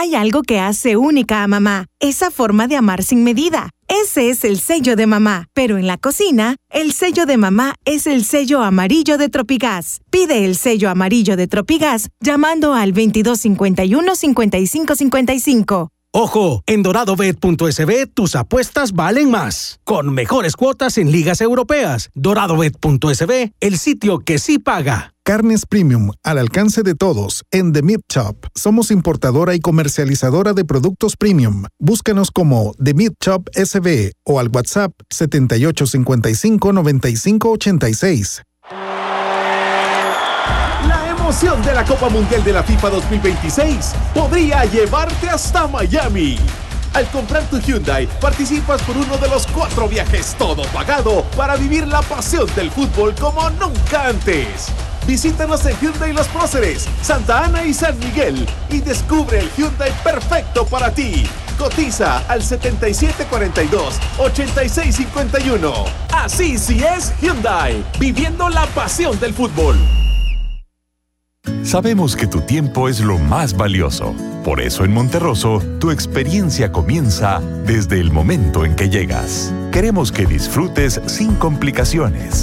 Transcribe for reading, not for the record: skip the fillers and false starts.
Hay algo que hace única a mamá, esa forma de amar sin medida. Ese es el sello de mamá, pero en la cocina, el sello de mamá es el sello amarillo de Tropigas. Pide el sello amarillo de Tropigas llamando al 2251-5555. ¡Ojo! En doradobet.sb tus apuestas valen más. Con mejores cuotas en ligas europeas. Doradobet.sb, el sitio que sí paga. Carnes Premium, al alcance de todos, en The Meat Shop. Somos importadora y comercializadora de productos premium. Búscanos como The Meat Shop SB o al WhatsApp 7855-9586. La emoción de la Copa Mundial de la FIFA 2026 podría llevarte hasta Miami. Al comprar tu Hyundai, participas por uno de los 4 viajes todo pagado para vivir la pasión del fútbol como nunca antes. Visítanos en Hyundai Los Próceres, Santa Ana y San Miguel y descubre el Hyundai perfecto para ti. Cotiza al 7742-8651. Así sí es Hyundai, viviendo la pasión del fútbol. Sabemos que tu tiempo es lo más valioso. Por eso en Monterroso, tu experiencia comienza desde el momento en que llegas. Queremos que disfrutes sin complicaciones.